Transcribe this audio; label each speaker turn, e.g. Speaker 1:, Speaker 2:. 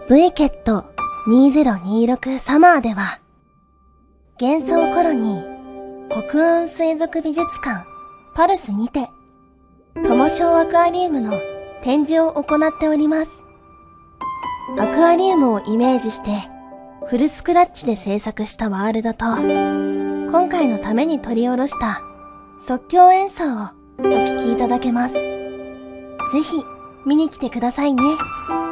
Speaker 1: V ケット2026サマーでは、幻想コロニー国運水族美術館パルスにて、友賞アクアリウムの展示を行っております。アクアリウムをイメージして、フルスクラッチで制作したワールドと、今回のために取り下ろした即興演奏をお聴きいただけます。ぜひ見に来てくださいね。